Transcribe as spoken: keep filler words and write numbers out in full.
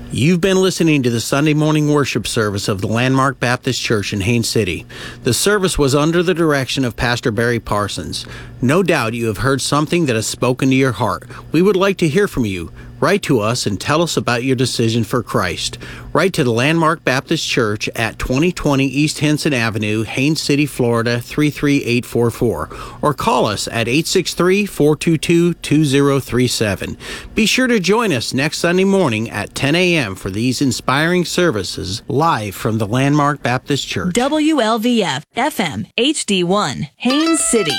You've been listening to the Sunday morning worship service of the Landmark Baptist Church in Haines City. The service was under the direction of Pastor Barry Parsons. No doubt you have heard something that has spoken to your heart. We would like to hear from you. Write to us and tell us about your decision for Christ. Write to the Landmark Baptist Church at twenty twenty East Henson Avenue, Haines City, Florida three three eight four four, or call us at eight six three, four two two, two zero three seven. Be sure to join us next Sunday morning at ten a.m. for these inspiring services live from the Landmark Baptist Church. W L V F F M H D one, Haines City.